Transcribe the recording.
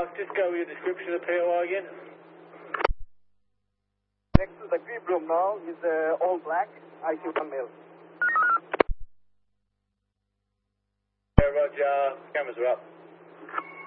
Mark, just go with your description of POI again. Next to the grip room now is all black, IC1 male. Roger, cameras are up.